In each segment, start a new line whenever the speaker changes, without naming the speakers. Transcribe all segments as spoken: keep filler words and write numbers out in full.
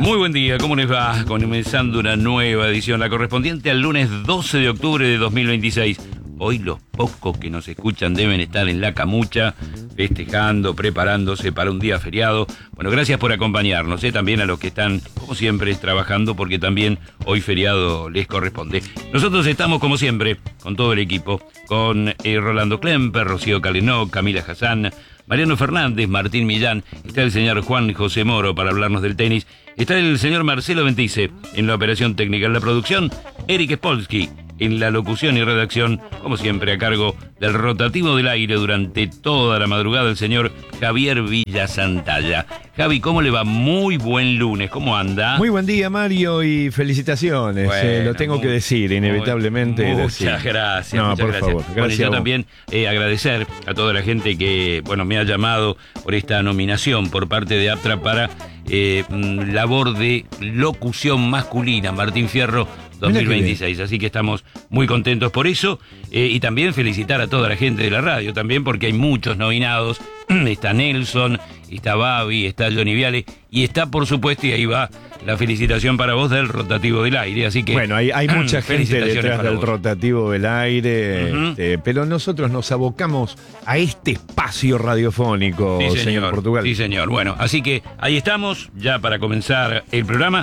Muy buen día, ¿cómo les va? Comenzando una nueva edición, la correspondiente al lunes doce de octubre de dos mil veintiséis. Hoy los pocos que nos escuchan deben estar en la camucha, festejando, preparándose para un día feriado. Bueno, gracias por acompañarnos, ¿eh? También a los que están, como siempre, trabajando, porque también hoy feriado les corresponde. Nosotros estamos, como siempre, con todo el equipo, con eh, Rolando Klemper, Rocío Calenó, Camila Hassan, Mariano Fernández, Martín Millán, está el señor Juan José Moro para hablarnos del tenis, está el señor Marcelo Ventice en la operación técnica, en la producción, Eric Spolsky en la locución y redacción, como siempre a cargo del rotativo del aire durante toda la madrugada, el señor Javier Villasantalla. Javi, ¿cómo le va? Muy buen lunes, ¿cómo anda?
Muy buen día, Mario, y felicitaciones,
bueno,
eh, lo tengo
muy,
que decir, inevitablemente.
Muy,
decir.
muchas gracias,
no,
muchas
por
gracias.
favor,
Bueno,
gracias
yo
a vos.
también eh, agradecer a toda la gente que, bueno, me ha llamado por esta nominación por parte de Aptra para eh, labor de locución masculina, Martín Fierro dos mil veintiséis, así que estamos muy contentos por eso, eh, y también felicitar a toda la gente de la radio también, porque hay muchos nominados. Está Nelson, está Babi, está Johnny Viale, y está, por supuesto, y ahí va la felicitación para vos del rotativo del aire, así que...
Bueno, hay, hay mucha gente detrás del
vos.
rotativo del aire, uh-huh. este, pero nosotros nos abocamos a este espacio radiofónico,
sí, señor,
señor Portugal.
Sí, señor. Bueno, así que ahí estamos, ya para comenzar el programa,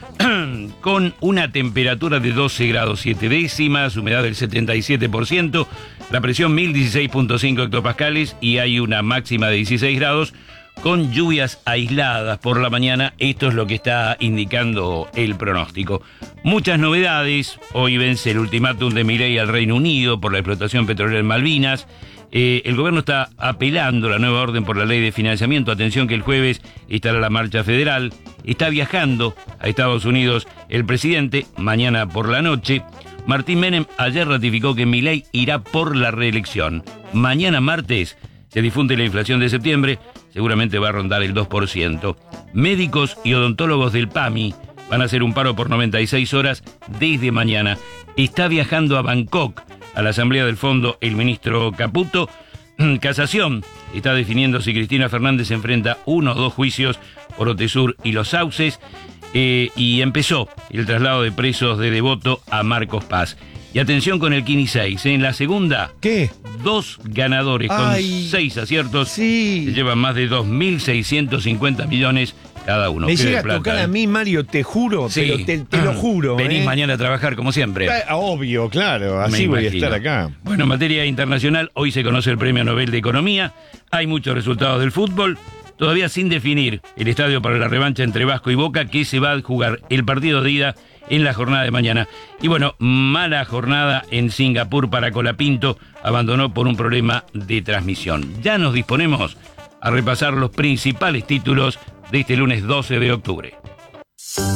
con una temperatura de doce grados siete décimas, humedad del setenta y siete por ciento, la presión mil dieciséis punto cinco hectopascales y hay una máxima de dieciséis grados con lluvias aisladas por la mañana. Esto es lo que está indicando el pronóstico. Muchas novedades. Hoy vence el ultimátum de Milei al Reino Unido por la explotación petrolera en Malvinas. Eh, el gobierno está apelando la nueva orden por la ley de financiamiento. Atención que el jueves estará la marcha federal. Está viajando a Estados Unidos el presidente, mañana por la noche. Martín Menem ayer ratificó que Milei irá por la reelección. Mañana martes se difunde la inflación de septiembre, seguramente va a rondar el dos por ciento. Médicos y odontólogos del PAMI van a hacer un paro por noventa y seis horas desde mañana. Está viajando a Bangkok a la asamblea del fondo el ministro Caputo. Casación está definiendo si Cristina Fernández enfrenta uno o dos juicios por Otesur y Los Sauces, eh, y empezó el traslado de presos de Devoto a Marcos Paz. Y atención con el Kini seis, ¿eh? En la segunda,
¿qué?
Dos ganadores con
Ay,
seis aciertos,
sí.
Se llevan más de dos mil seiscientos cincuenta millones cada uno.
Me
Qué
llega
de plata,
a tocar
¿eh?
a mí, Mario, te juro,
Sí.
pero te, te lo juro.
Venís
¿eh?
mañana a trabajar como siempre.
Ah, obvio, claro, así
Me
voy
imagino.
a estar acá.
Bueno, en materia internacional, hoy se conoce el Premio Nobel de Economía, hay muchos resultados del fútbol, todavía sin definir el estadio para la revancha entre Vasco y Boca, que se va a jugar el partido de ida en la jornada de mañana. Y bueno, mala jornada en Singapur para Colapinto, abandonó por un problema de transmisión. Ya nos disponemos a repasar los principales títulos de este lunes doce de octubre.